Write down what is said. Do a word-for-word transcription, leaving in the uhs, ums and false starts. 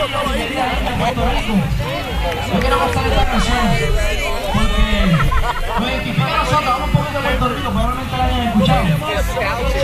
Yo quiero cantar esta canción porque nos identifica a nosotros, vamos un poquito de Puerto Rico, probablemente la hayan escuchado.